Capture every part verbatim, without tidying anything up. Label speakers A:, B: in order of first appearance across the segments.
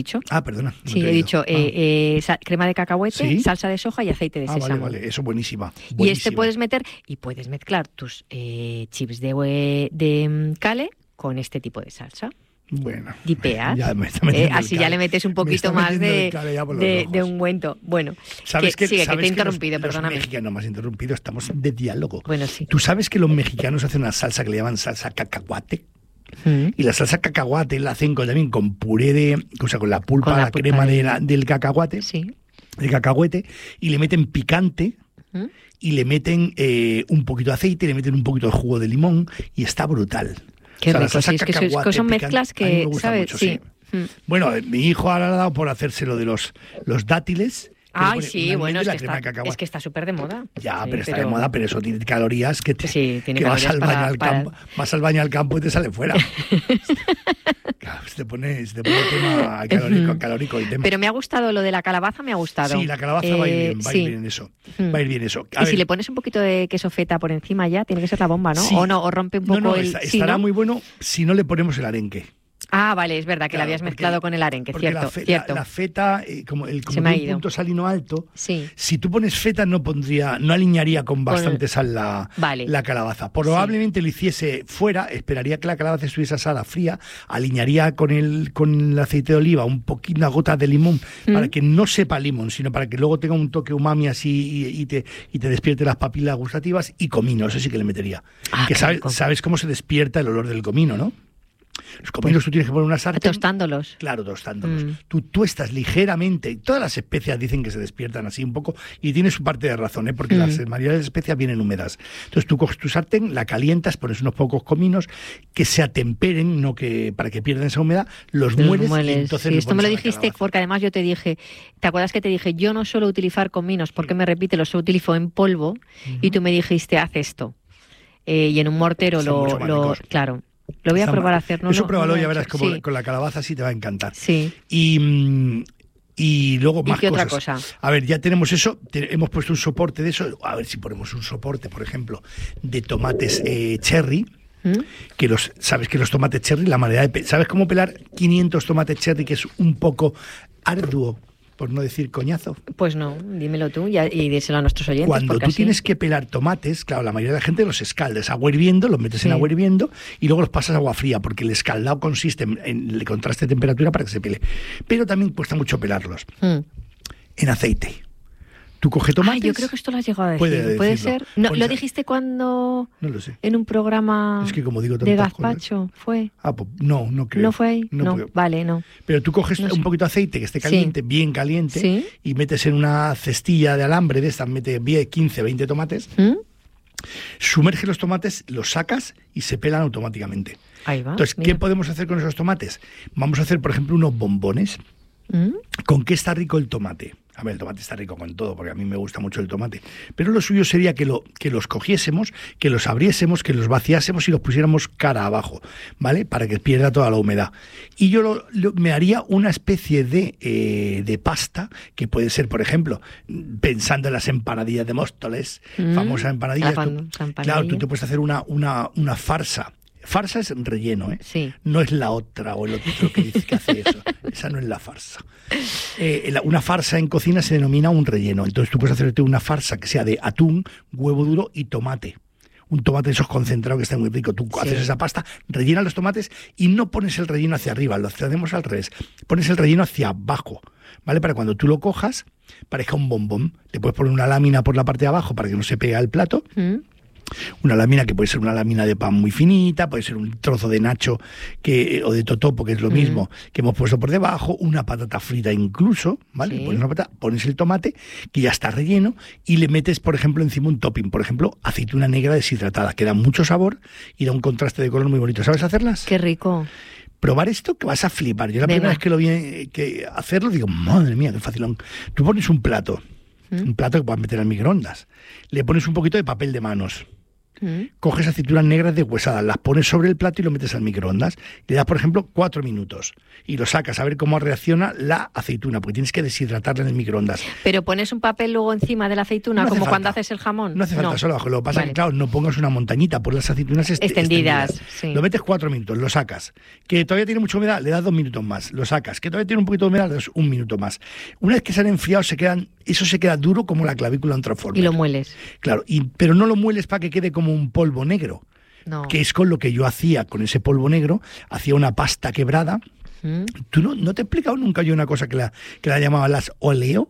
A: dicho?
B: Ah, perdona. No
A: sí, he dicho ah. eh, eh, sal, crema de cacahuete, ¿sí? Salsa de soja y aceite de
B: ah,
A: sésamo.
B: Vale, vale, eso buenísima. buenísima.
A: Y este puedes meter, y puedes mezclar tus eh, chips de, de cale con este tipo de salsa.
B: Bueno,
A: dipeas, eh, así ya le metes un poquito más de, de, de ungüento. Bueno,
B: ¿sabes
A: que,
B: que,
A: sigue,
B: sabes
A: que te he
B: que
A: interrumpido,
B: los,
A: perdóname.
B: Los mexicanos más interrumpido, estamos de diálogo.
A: Bueno, sí.
B: ¿Tú sabes que los mexicanos hacen una salsa que le llaman salsa cacahuate? ¿Mm? Y la salsa cacahuate la hacen con, también con puré de, o sea, con la pulpa, con la, la pulpa crema de... de la, del cacahuate,
A: sí.
B: del cacahuete, y le meten picante. ¿Mm? Y le meten eh, un poquito de aceite, le meten un poquito de jugo de limón, y está brutal.
A: Qué o sea, rico, sí, es que, es que son mezclas que, ¿sabes?
B: Mucho,
A: sí.
B: sí. Mm. Bueno, mi hijo ahora le ha dado por hacerse lo de los, los dátiles.
A: Ay, sí, bueno, es que, está, es que está súper de moda.
B: Ya,
A: sí,
B: pero está
A: pero...
B: de moda, pero eso tiene calorías que, te,
A: sí, tiene
B: que
A: calorías
B: vas, al baño
A: para,
B: al
A: para...
B: campo, vas al baño al campo y te sale fuera. Claro, se te pone, se te pone tema calórico, calórico el tema.
A: Pero me ha gustado lo de la calabaza, me ha gustado.
B: Sí, la calabaza eh, va a ir bien, va sí. a ir bien eso. Va a ir bien eso.
A: A y ver. Si le pones un poquito de queso feta por encima ya, tiene que ser la bomba, ¿no? Sí. O no, o rompe un poco
B: no, no,
A: el...
B: Está,
A: sí,
B: estará
A: ¿no?
B: muy bueno si no le ponemos el arenque.
A: Ah, vale, es verdad que
B: claro,
A: la habías mezclado
B: porque,
A: con el arenque, cierto,
B: la, fe,
A: cierto.
B: La, la feta, eh, como el como
A: Se me ha
B: un
A: ido.
B: punto salino alto,
A: sí.
B: si tú pones feta no pondría, no alinearía con bastante con... sal la,
A: vale.
B: la calabaza. Probablemente sí. lo hiciese fuera, esperaría que la calabaza estuviese asada fría, alinearía con el con el aceite de oliva un poquito, una gota de limón, ¿Mm? Para que no sepa limón, sino para que luego tenga un toque umami así y, y, te, y te despierte las papilas gustativas, y comino, eso sí que le metería.
A: Ah,
B: que sabes, sabes cómo se despierta el olor del comino, ¿no? Los cominos pues, tú tienes que poner una sartén.
A: Tostándolos.
B: Claro, tostándolos. Mm. Tú tuestas ligeramente. Todas las especias dicen que se despiertan así un poco, y tiene su parte de razón, ¿eh? Porque mm. las mayoría de las especias vienen húmedas. Entonces tú coges tu sartén, la calientas, pones unos pocos cominos que se atemperen, no que para que pierdan esa humedad, los, los mueles, mueles. Y entonces
A: sí, esto me lo dijiste porque además yo te dije, ¿te acuerdas que te dije? Yo no suelo utilizar cominos, porque me repite, los utilizo en polvo, uh-huh. y tú me dijiste, haz esto. Eh, y en un mortero lo, lo claro. Lo voy a probar a hacer. No,
B: Eso
A: no,
B: pruébalo,
A: no
B: ya verás como
A: sí.
B: con la calabaza sí te va a encantar.
A: Sí.
B: Y, y luego más
A: ¿Y qué
B: cosas.
A: otra cosa?
B: A ver, ya tenemos eso, te, hemos puesto un soporte de eso. A ver si ponemos un soporte, por ejemplo, de tomates eh, cherry. ¿Mm? Que los, sabes que los tomates cherry, la manera de... ¿Sabes cómo pelar quinientos tomates cherry, que es un poco arduo? Por no decir coñazo.
A: Pues no, dímelo tú y, y díselo a nuestros oyentes.
B: Cuando tú
A: así...
B: tienes que pelar tomates, claro, la mayoría de la gente los escaldas, agua hirviendo, los metes sí. en agua hirviendo y luego los pasas a agua fría, porque el escaldado consiste en, en el contraste de temperatura para que se pele. Pero también cuesta mucho pelarlos. Mm. En aceite. Tú coges tomates...
A: Ah, yo creo que esto lo has llegado a decir.
B: Puede,
A: ¿Puede ser? No, ¿Lo dijiste cuando...?
B: No lo sé.
A: En un programa
B: es que como digo
A: de gazpacho, cosas. ¿Fue?
B: Ah, pues no, no creo.
A: ¿No fue ahí? No, no
B: porque...
A: vale, no.
B: Pero tú coges no un sé. poquito de aceite que esté caliente, sí. bien caliente, ¿sí? y metes en una cestilla de alambre de estas, metes quince, veinte tomates, ¿Mm? sumerges los tomates, los sacas y se pelan automáticamente.
A: Ahí va.
B: Entonces, mira. ¿qué podemos hacer con esos tomates? Vamos a hacer, por ejemplo, unos bombones. ¿Mm? ¿Con qué está rico el tomate? A ver, el tomate está rico con todo, porque a mí me gusta mucho el tomate. Pero lo suyo sería que, lo, que los cogiésemos, que los abriésemos, que los vaciásemos y los pusiéramos cara abajo, ¿vale? Para que pierda toda la humedad. Y yo lo, lo, me haría una especie de, eh, de pasta, que puede ser, por ejemplo, pensando en las empanadillas de Móstoles, mm, famosas empanadillas.
A: Pan,
B: tú, claro, tú te puedes hacer una, una, una farsa. Farsa es relleno, ¿eh?
A: Sí.
B: No es la otra o el otro que dice que hace eso. Esa no es la farsa. Eh, la, una farsa en cocina se denomina un relleno. Entonces tú puedes hacerte una farsa que sea de atún, huevo duro y tomate. Un tomate de esos concentrados que está muy rico. Tú sí. haces esa pasta, rellenas los tomates y no pones el relleno hacia arriba, lo hacemos al revés. Pones el relleno hacia abajo, ¿vale? Para cuando tú lo cojas, parezca un bombón. Le puedes poner una lámina por la parte de abajo para que no se pegue al plato. ¿Mm? Una lámina que puede ser una lámina de pan muy finita, puede ser un trozo de nacho que, o de totopo, que es lo mm. mismo, que hemos puesto por debajo, una patata frita incluso, ¿vale? Sí. Pones, una patata, pones el tomate, que ya está relleno, y le metes, por ejemplo, encima un topping, por ejemplo, aceituna negra deshidratada, que da mucho sabor y da un contraste de color muy bonito. ¿Sabes hacerlas?
A: ¡Qué rico!
B: Probar esto que vas a flipar. Yo la
A: Venga.
B: primera vez que lo vi que hacerlo, digo, madre mía, qué facilón. Tú pones un plato, ¿Mm? un plato que puedas meter al microondas, le pones un poquito de papel de manos, Mm. Coges aceitunas negras deshuesadas, las pones sobre el plato y lo metes al microondas. Le das, por ejemplo, cuatro minutos y lo sacas a ver cómo reacciona la aceituna, porque tienes que deshidratarla en el microondas.
A: ¿Pero pones un papel luego encima de la aceituna, no como cuando haces el jamón?
B: No hace falta, no. Solo abajo. Lo que pasa es vale. que, claro, no pongas una montañita, pon las aceitunas est extendidas. extendidas. Sí. Lo metes cuatro minutos, lo sacas. Que todavía tiene mucha humedad, le das dos minutos más. Lo sacas. Que todavía tiene un poquito de humedad, le das un minuto más. Una vez que se han enfriado, se quedan, eso se queda duro como la clavícula de un transformer.
A: Y lo mueles.
B: Claro, y, pero no lo mueles para que quede como un polvo negro. No. Que es con lo que yo hacía con ese polvo negro, hacía una pasta quebrada. ¿Mm? ¿Tú no, no te he explicado nunca yo una cosa que la, que la llamaban las oleo?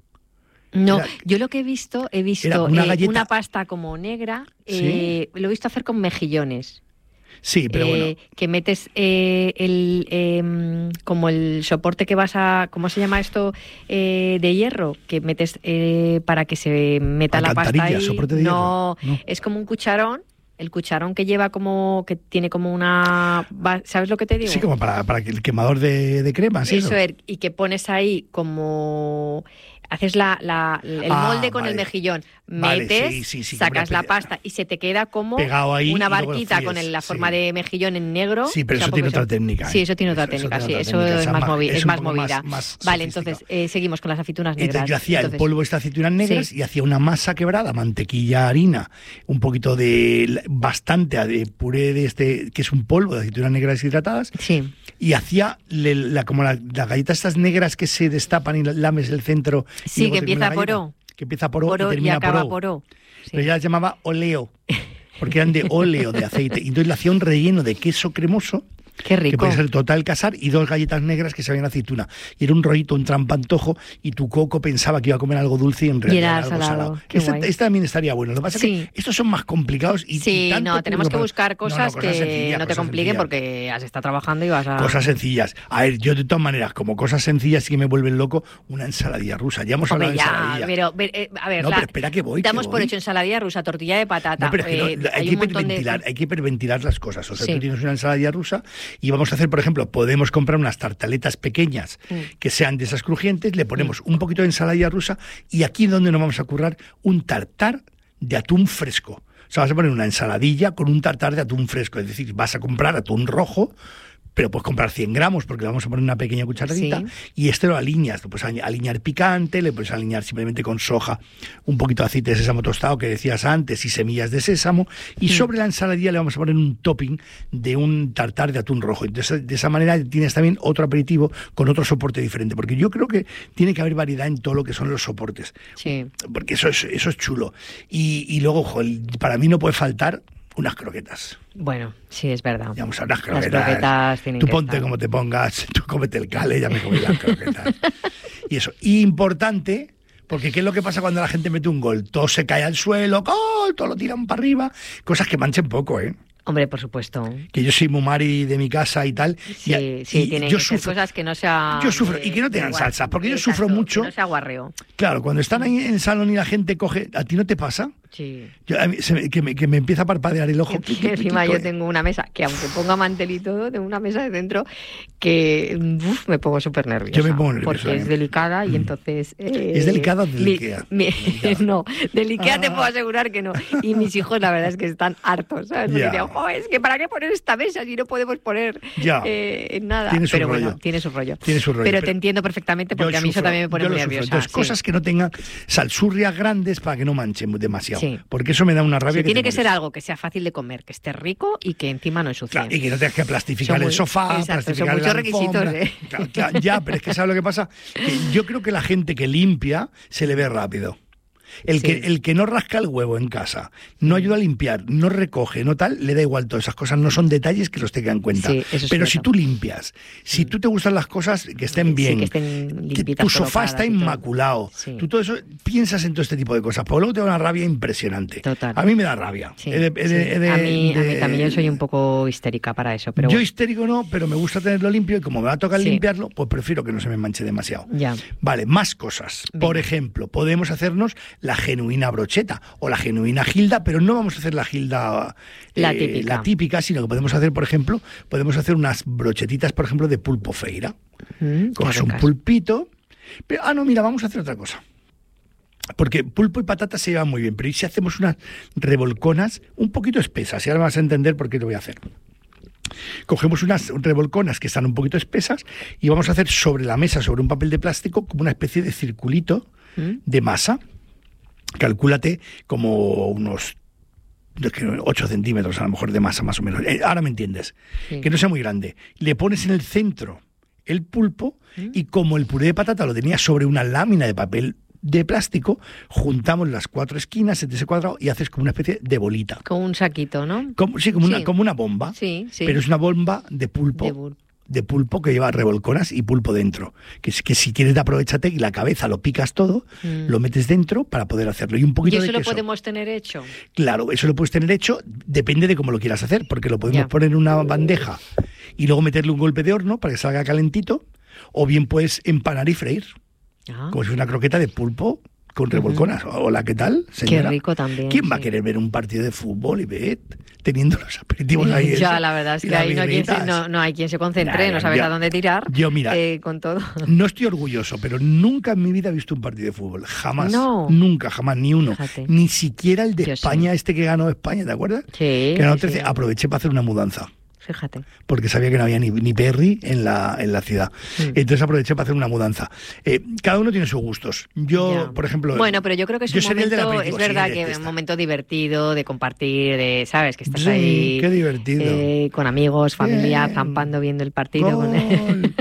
A: No, era, yo lo que he visto, he visto una, eh, una pasta como negra, eh, ¿sí? Lo he visto hacer con mejillones.
B: Sí, pero
A: eh,
B: bueno.
A: Que metes eh, el eh, como el soporte que vas a, ¿cómo se llama esto? Eh, de hierro, que metes eh, para que se meta la pasta ahí.
B: Soporte de
A: no,
B: hierro. No,
A: es como un cucharón. El cucharón que lleva como, que tiene como una, ¿sabes lo que te digo?
B: Sí, como para, para el quemador de, de cremas.
A: Eso es, y que pones ahí como, haces la, la, el ah, molde con vale. el mejillón,
B: vale,
A: metes,
B: sí, sí, sí,
A: sacas la pasta y se te queda como
B: pegado ahí
A: una barquita con el, la forma sí. de mejillón en negro.
B: Sí, pero o sea, eso tiene otra técnica. ¿eh?
A: Sí, eso tiene otra eso, técnica, eso sí, eso técnica, es, más movi es, es más movida. Más, más vale, entonces eh, seguimos con las aceitunas negras.
B: Entonces, yo hacía
A: entonces,
B: el polvo de estas aceitunas negras sí. y hacía una masa quebrada, mantequilla, harina, un poquito de, bastante de puré de este, que es un polvo de aceitunas negras deshidratadas.
A: Sí.
B: Y hacía le, la, como las la galletas estas negras que se destapan y lames el centro.
A: Sí, que empieza por O.
B: Que empieza por O,
A: por o
B: y termina
A: y acaba
B: por O.
A: Por o. Sí.
B: Pero ya las llamaba oleo, porque eran de óleo, de aceite. Y entonces le hacía un relleno de queso cremoso.
A: Qué rico.
B: Que puede ser total casar y dos galletas negras que sabían aceituna. Y era un rollito, un trampantojo, y tu coco pensaba que iba a comer algo dulce y en realidad
A: y era
B: algo
A: salado. salado.
B: Esta, esta también estaría bueno. Lo que pasa
A: sí.
B: es que estos son más complicados y
A: sí,
B: y tanto
A: no, tenemos que buscar cosas, no, no,
B: cosas
A: que no te compliquen porque has estado trabajando y vas a...
B: Cosas sencillas. A ver, yo de todas maneras, como cosas sencillas sí que me vuelven loco, una ensaladilla rusa. Ya hemos
A: Hombre,
B: hablado
A: ya,
B: de ensaladilla.
A: Pero, eh, a ver,
B: no,
A: la,
B: pero espera que voy.
A: Damos
B: que
A: por
B: voy.
A: hecho ensaladilla rusa, tortilla de patata.
B: No, pero es que
A: eh,
B: no, hay, que hiperventilar, de... hay que hiperventilar las cosas. O sea, sí. tú tienes una ensaladilla rusa y vamos a hacer, por ejemplo, podemos comprar unas tartaletas pequeñas mm. que sean de esas crujientes, le ponemos mm. un poquito de ensaladilla rusa y aquí es donde nos vamos a currar un tartar de atún fresco. O sea, vas a poner una ensaladilla con un tartar de atún fresco, es decir, vas a comprar atún rojo, pero puedes comprar cien gramos porque le vamos a poner una pequeña cucharadita sí. y este lo aliñas, lo puedes alinear picante, le puedes alinear simplemente con soja, un poquito de aceite de sésamo tostado que decías antes y semillas de sésamo y sí. sobre la ensaladilla le vamos a poner un topping de un tartar de atún rojo. Entonces de esa manera tienes también otro aperitivo con otro soporte diferente, porque yo creo que tiene que haber variedad en todo lo que son los soportes,
A: sí.
B: porque eso es, eso es chulo. Y, y luego, ojo, para mí no puede faltar unas croquetas.
A: Bueno, sí, es verdad.
B: Vamos a unas croquetas.
A: Las croquetas tienen
B: tú
A: que
B: ponte
A: estar.
B: como te pongas, tú cómete el cale, ya me comí las croquetas. Y eso. Y importante, porque ¿qué es lo que pasa cuando la gente mete un gol? Todo se cae al suelo, ¡oh! Todo lo tiran para arriba. Cosas que manchen poco, ¿eh?
A: Hombre, por supuesto.
B: Que yo soy mumari de mi casa y tal.
A: Sí,
B: y,
A: sí,
B: y
A: tienen
B: yo
A: que
B: sufro,
A: ser cosas que no sean...
B: Yo sufro, y que no tengan salsas, porque yo
A: exacto,
B: sufro mucho...
A: Que no sea guarreo.
B: Claro, cuando están ahí en el salón y la gente coge... ¿A ti no te pasa?
A: Sí.
B: Yo, a mí, se me, que, me, que me empieza a parpadear el ojo.
A: Que, que encima yo tengo una mesa, que aunque ponga mantel y todo, tengo una mesa de dentro que uf, me pongo súper nerviosa.
B: Yo me pongo nerviosa.
A: Porque es delicada y entonces... Eh,
B: ¿Es delicada o de Ikea?
A: Mi, mi, no, de Ikea ah. te puedo asegurar que no. Y mis hijos la verdad es que están hartos, ¿sabes? Porque
B: yeah.
A: dirían, oh, es que ¿para qué poner esta mesa si no podemos poner
B: yeah.
A: eh, nada?
B: Tiene su
A: pero
B: rollo.
A: Bueno, tiene su rollo.
B: Tiene su rollo.
A: Pero,
B: pero
A: te entiendo perfectamente porque a mí
B: sufro,
A: eso también me pone muy nerviosa.
B: Entonces,
A: sí.
B: cosas que no tengan salsurrias grandes para que no manchen demasiado.
A: Sí.
B: Porque eso me da una rabia.
A: Sí,
B: que
A: tiene que ser algo que sea fácil de comer, que esté rico y que encima no ensucie.
B: Claro, y que no tengas que plastificar
A: son
B: el
A: muy,
B: sofá,
A: exacto,
B: plastificar
A: son muchos
B: la
A: requisitos. ¿eh?
B: Claro, claro, ya, pero es que ¿sabes lo que pasa? Que yo creo que la gente que limpia se le ve rápido. El, sí. que, el que no rasca el huevo en casa, no ayuda a limpiar, no recoge, no tal, le da igual todas esas cosas, no son detalles que los tengan en cuenta.
A: Sí, eso es
B: pero
A: cierto.
B: Si tú limpias, si tú te gustan las cosas que estén
A: sí,
B: bien,
A: que estén limpitas,
B: tu sofá está inmaculado,
A: sí.
B: tú todo eso, piensas en todo este tipo de cosas, pero luego te da una rabia impresionante.
A: Total.
B: A mí me da rabia.
A: Sí,
B: he de, he
A: sí.
B: de, he de,
A: a, mí,
B: de,
A: a mí también yo soy un poco histérica para eso. Pero
B: yo
A: bueno.
B: histérico no, pero me gusta tenerlo limpio y como me va a tocar
A: sí.
B: limpiarlo, pues prefiero que no se me manche demasiado.
A: Ya.
B: Vale, más cosas. Venga. Por ejemplo, podemos hacernos la genuina brocheta o la genuina gilda, pero no vamos a hacer la gilda eh,
A: la, típica.
B: la típica, sino que podemos hacer, por ejemplo, podemos hacer unas brochetitas, por ejemplo, de pulpo feira. Mm, Coges un pulpito, pero, ah, no, mira, vamos a hacer otra cosa. Porque pulpo y patata se llevan muy bien, pero ¿y si hacemos unas revolconas un poquito espesas? Y ahora vas a entender por qué lo voy a hacer. Cogemos unas revolconas que están un poquito espesas y vamos a hacer sobre la mesa, sobre un papel de plástico, como una especie de circulito ¿Mm? de masa. Calcúlate como unos ocho centímetros a lo mejor de masa, más o menos. Eh, ahora me entiendes. Sí. Que no sea muy grande. Le pones en el centro el pulpo ¿Mm? y como el puré de patata lo tenía sobre una lámina de papel de plástico, juntamos las cuatro esquinas de ese cuadrado y haces como una especie de bolita.
A: Como un saquito, ¿no?
B: Como, sí, como, sí. Una, como una bomba.
A: Sí, sí.
B: Pero es una bomba de pulpo.
A: De bul-
B: de pulpo que lleva revolconas y pulpo dentro. Que, que si quieres aprovechate y la cabeza lo picas todo, mm. lo metes dentro para poder hacerlo. Y un poquito
A: ¿Y eso
B: de queso.
A: lo podemos tener hecho?
B: Claro, eso lo puedes tener hecho, depende de cómo lo quieras hacer, porque lo podemos ya. poner en una bandeja y luego meterle un golpe de horno para que salga calentito, o bien puedes empanar y freír. Ah. Como si fuera una croqueta de pulpo con revolconas. Uh-huh. Hola, ¿qué tal, señora?
A: Qué rico también.
B: ¿Quién
A: sí.
B: va a querer ver un partido de fútbol y ver teniendo los aperitivos ahí?
A: Ya,
B: eso,
A: la verdad es que ahí no hay, quien se, no, no hay quien se concentre, claro, no sabes yo, a dónde tirar.
B: Yo, mira,
A: eh, con todo.
B: No estoy orgulloso, pero nunca en mi vida he visto un partido de fútbol. Jamás.
A: No.
B: Nunca, jamás, ni uno.
A: Fíjate.
B: Ni siquiera el de
A: yo
B: España,
A: sí.
B: este que ganó España, ¿te acuerdas?
A: Sí.
B: Que ganó trece.
A: Sí.
B: Aproveché para hacer una mudanza.
A: Fíjate.
B: Porque sabía que no había ni, ni Perry en la, en la ciudad. Mm. Entonces aproveché para hacer una mudanza. Eh, cada uno tiene sus gustos. Yo,
A: ya.
B: por ejemplo...
A: Bueno, pero yo creo que es un momento, es verdad sí, que es un momento divertido de compartir, de, ¿sabes? Que estás
B: sí,
A: ahí...
B: qué divertido.
A: Eh, con amigos, familia, Bien. zampando, viendo el partido. Con él.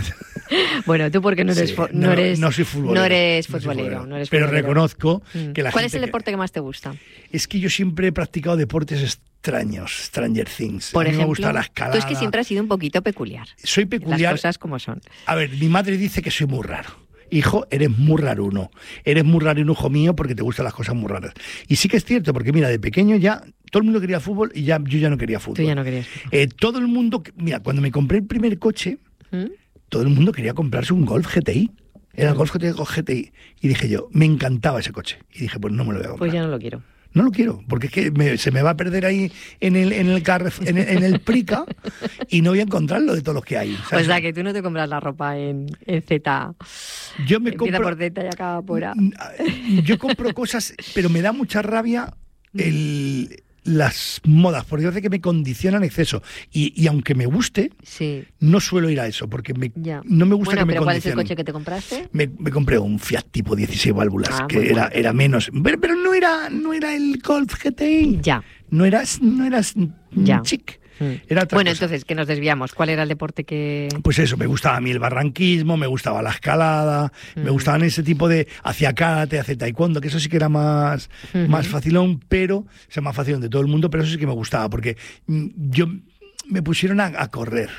A: Bueno, tú porque no eres, sí, fo- no, no eres,
B: no soy futbolero,
A: no eres
B: no
A: futbolero,
B: futbolero.
A: No eres
B: pero
A: futbolero.
B: reconozco
A: mm.
B: que la
A: ¿Cuál
B: gente
A: es el deporte que más te gusta?
B: Es que yo siempre he practicado deportes extraños, Stranger Things.
A: Por
B: a mí
A: ejemplo,
B: me gusta la escalada.
A: Tú es que siempre has sido un poquito peculiar.
B: Soy peculiar.
A: Las cosas como son.
B: A ver, mi madre dice que soy muy raro. Hijo, eres muy raruno. Eres muy raruno, hijo mío, porque te gustan las cosas muy raras. Y sí que es cierto, porque mira, de pequeño ya todo el mundo quería fútbol y ya yo ya no quería fútbol.
A: Tú ya no querías fútbol.
B: Eh, todo el mundo, mira, cuando me compré el primer coche, ¿Mm? todo el mundo quería comprarse un Golf G T I. Era el Golf G T I. Y dije yo, me encantaba ese coche. Y dije, pues no me lo voy a comprar.
A: Pues ya no lo quiero.
B: No lo quiero, porque es que me, se me va a perder ahí en el en el, Carref, en, el en el Prica y no voy a encontrarlo de todos los que hay. ¿Sabes?
A: O sea, que tú no te compras la ropa en, en Z.
B: Yo me
A: Empieza
B: compro,
A: por Z y acaba por A.
B: Yo compro cosas, pero me da mucha rabia el... las modas, porque yo sé que me condicionan exceso. Y, y aunque me guste,
A: sí.
B: no suelo ir a eso, porque me,
A: ya.
B: no me gusta
A: bueno,
B: que me
A: pero
B: condicionen.
A: ¿cuál es el coche que te compraste?
B: Me, me compré un Fiat tipo dieciséis válvulas,
A: ah,
B: que era, bueno. era menos. Pero, pero no era no era el Golf G T I.
A: Ya.
B: No eras, no eras
A: ya.
B: chic. Era otra
A: bueno,
B: cosa.
A: Entonces, que nos desviamos. ¿Cuál era el deporte que...?
B: Pues eso, me gustaba a mí el barranquismo, me gustaba la escalada, mm. me gustaban ese tipo de... Hacía karate, hacía taekwondo, que eso sí que era más, uh-huh. más facilón, pero... O sea, más facilón de todo el mundo, pero eso sí que me gustaba, porque yo me pusieron a, a correr.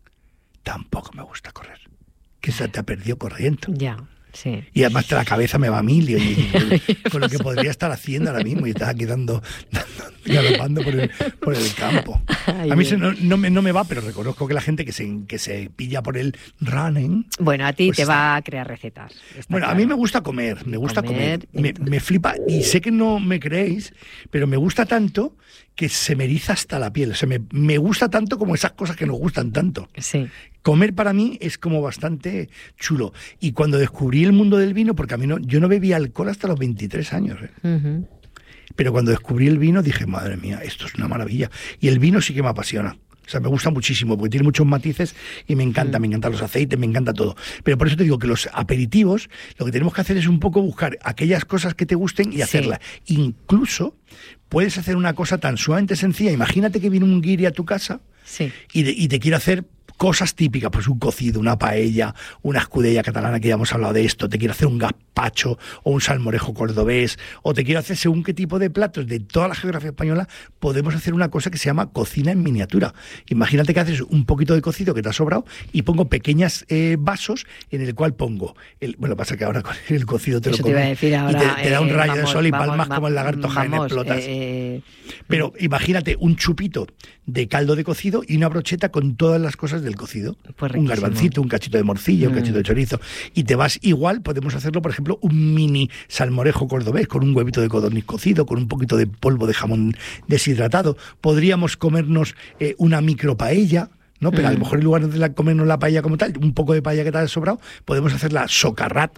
B: Tampoco me gusta correr. Que se te ha perdido corriendo.
A: Ya. Sí.
B: Y además la cabeza me va a mil y, y, y con lo que podría estar haciendo ahora mismo y estás aquí dando, dando galopando por el, por el campo. Ay, a mí eso no, no, me, no me va, pero reconozco que la gente que se, que se pilla por el running...
A: Bueno, a ti
B: pues
A: te
B: está.
A: va a crear recetas.
B: Bueno,
A: claro.
B: a mí me gusta comer, me gusta
A: comer,
B: comer. Me, me flipa, y sé que no me creéis, pero me gusta tanto que se me eriza hasta la piel. O sea, me, me gusta tanto como esas cosas que nos gustan tanto.
A: Sí.
B: Comer para mí es como bastante chulo. Y cuando descubrí el mundo del vino, porque a mí no, yo no bebía alcohol hasta los veintitrés años. ¿eh?
A: Uh-huh.
B: Pero cuando descubrí el vino dije, madre mía, esto es una maravilla. Y el vino sí que me apasiona. O sea, me gusta muchísimo porque tiene muchos matices y me encanta, mm. me encantan los aceites, me encanta todo. Pero por eso te digo que los aperitivos, lo que tenemos que hacer es un poco buscar aquellas cosas que te gusten y sí. hacerlas. Incluso puedes hacer una cosa tan sumamente sencilla. Imagínate que viene un guiri a tu casa
A: sí.
B: y, de, y te quiere hacer cosas típicas, pues un cocido, una paella, una escudella catalana, que ya hemos hablado de esto, te quiero hacer un gazpacho o un salmorejo cordobés, o te quiero hacer según qué tipo de platos de toda la geografía española, podemos hacer una cosa que se llama cocina en miniatura. Imagínate que haces un poquito de cocido que te ha sobrado y pongo pequeños eh, vasos en el cual pongo, el, bueno, pasa que ahora con el cocido te
A: Eso
B: lo comes
A: te ahora,
B: y te, te da un
A: eh,
B: rayo
A: vamos,
B: de sol y
A: vamos,
B: palmas
A: vamos,
B: como el lagarto Jaén, explotas.
A: Eh,
B: Pero imagínate un chupito de caldo de cocido y una brocheta con todas las cosas del cocido.
A: Pues
B: un garbancito, un cachito de morcilla, un
A: mm.
B: cachito de chorizo. Y te vas igual, podemos hacerlo, por ejemplo, un mini salmorejo cordobés con un huevito de codorniz cocido, con un poquito de polvo de jamón deshidratado. Podríamos comernos eh, una micro paella, ¿no? Pero mm. a lo mejor en lugar de la, comernos la paella como tal, un poco de paella que te haya sobrado, podemos hacer la socarrat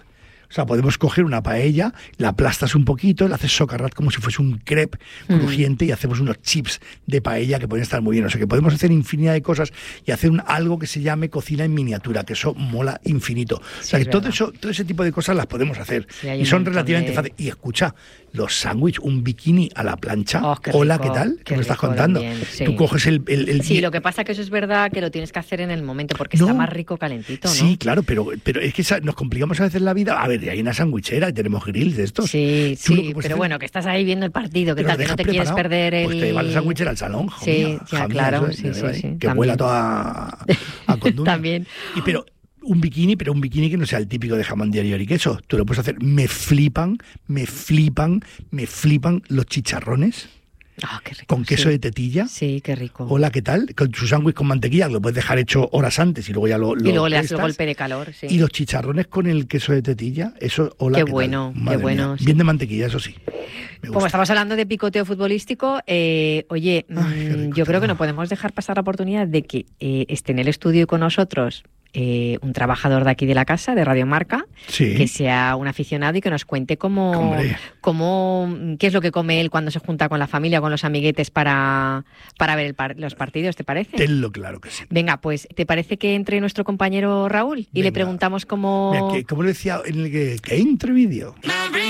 B: O sea, podemos coger una paella, la aplastas un poquito, la haces socarrat como si fuese un crepe crujiente mm. y hacemos unos chips de paella que pueden estar muy bien. O sea, que podemos hacer infinidad de cosas y hacer un, algo que se llame cocina en miniatura, que eso mola infinito. Sí, o sea, que todo, eso, todo ese tipo de cosas las podemos hacer. Sí, y son relativamente de... fáciles. Y escucha, los sándwiches, un bikini a la plancha. Oh, qué Hola, rico, ¿qué tal? ¿Qué, ¿Qué me estás contando? También, sí. Tú coges el, el, el...
A: Sí, lo que pasa que eso es verdad que lo tienes que hacer en el momento porque no, está más rico calentito, ¿no?
B: Sí, claro, pero, pero es que nos complicamos a veces la vida. A ver, hay una sandwichera y tenemos grills de estos.
A: Sí, sí, pero hacer... bueno, que estás ahí viendo el partido, que tal, que no te preparado. quieres perder el...
B: Pues te llevas la sandwichera al salón, jo,
A: Sí,
B: mía,
A: ya,
B: jamía,
A: claro,
B: eso,
A: sí, sí, sí,
B: que también. Huela toda a condumia.
A: También.
B: Y pero... un bikini, pero un bikini que no sea el típico de jamón de york y queso. Tú lo puedes hacer. Me flipan, me flipan, me flipan los chicharrones.
A: Oh, qué rico,
B: con queso
A: sí.
B: de tetilla.
A: Sí, qué rico.
B: Hola, ¿qué tal? Con su sándwich con mantequilla, lo puedes dejar hecho horas antes y luego ya lo, lo
A: Y luego le das el golpe de calor, sí.
B: Y los chicharrones con el queso de tetilla, eso, hola,
A: qué,
B: ¿qué
A: bueno,
B: tal? Madre
A: qué bueno.
B: Mía.
A: Sí.
B: Bien de mantequilla, eso sí.
A: Como estamos hablando de picoteo futbolístico, eh, oye, Ay, yo creo que no podemos dejar pasar la oportunidad de que eh, esté en el estudio con nosotros Eh, un trabajador de aquí de la casa, de Radio Marca,
B: sí.
A: que sea un aficionado y que nos cuente cómo, cómo qué es lo que come él cuando se junta con la familia, con los amiguetes para, para ver el par los partidos, ¿te parece?
B: Tenlo claro que sí.
A: Venga, pues, ¿te parece que entre nuestro compañero Raúl? Y Venga. le preguntamos cómo...
B: Mira, que, como le decía, en el que, que entre vídeo.